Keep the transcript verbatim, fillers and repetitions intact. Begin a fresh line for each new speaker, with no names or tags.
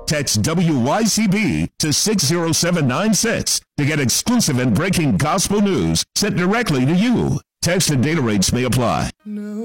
Text W Y C B to six zero seven nine six to get exclusive and breaking gospel news sent directly to you. Text and data rates may apply. No.